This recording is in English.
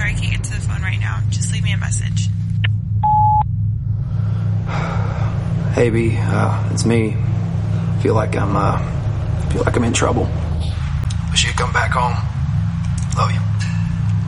sorry I can't get to the phone right now. Just leave me a message. Hey, B, it's me. Feel like I'm in trouble. Wish you'd come back home. Love you.